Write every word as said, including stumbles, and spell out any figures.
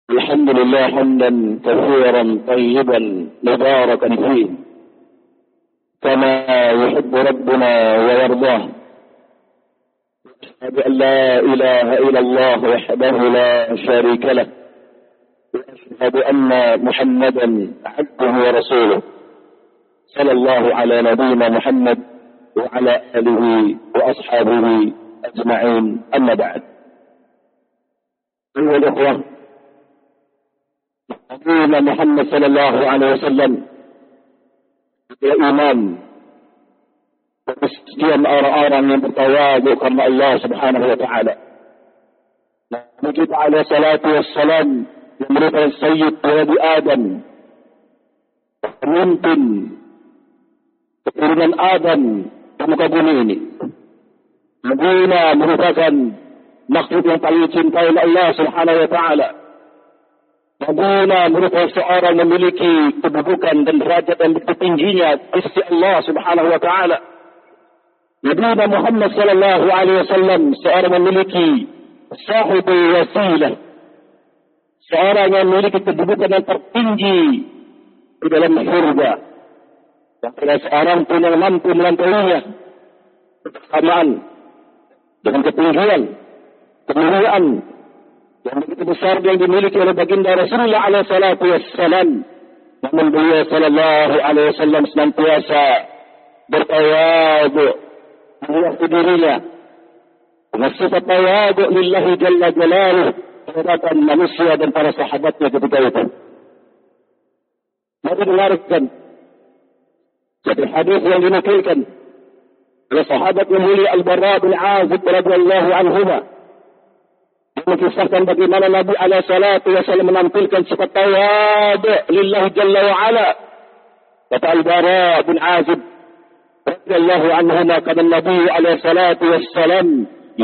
الحمد لله حمدا كثيرا طيبا مباركا فيه كما يحب ربنا ويرضاه. أشهد أن لا إله إلا الله وحده لا شريك له، وأشهد أن محمدا عبده ورسوله، صلى الله على نبينا محمد وعلى آله وأصحابه أجمعين. أما بعد، أيها الأخوة، نبينا محمد صلى الله عليه wasallam beriman sekian orang-orang yang bertawadu karena Allah Subhanahu wa taala. Nabi kita alaihi salatu wassalam yang merupakan sayyid Nabi Adam, pemimpin keturunan Adam di muka bumi ini. Nabinya merupakan makhluk yang paling dicintai oleh Allah Subhanahu wa taala. Nabinya merupakan seorang memiliki kedudukan dan derajat yang begitu tingginya di sisi Allah Subhanahu wa taala. Nabi Muhammad sallallahu alaihi wasallam seorang memiliki sahibul wasilah, seorang yang memiliki kedudukan yang tertinggi di dalam surga. Dan tidak seorang pun yang mampu melampauinya bersamaan dengan ketinggian, kemuliaan yang begitu besar yang dimiliki oleh baginda Rasulullah alaihi salatu wassalam. Namun beliau sallallahu alaihi wasallam senantiasa bertawadu menghadap dirinya dengan sifat tawadu lillahi jalla jalaluh terhadap manusia dan para sahabatnya ketika itu. Mari dengarkan satu hadis yang dinukilkan oleh sahabat yang mulia Al-Bara bin Azib radhiyallahu anhuma, mengisahkan bagaimana Nabi alaihi salatu wasallam menampilkan sifat tawadu lillahi jalla wa ala. Kata Al-Bara bin Azib radhiyallahu anhu, kana Nabi alaihi salatu wassalam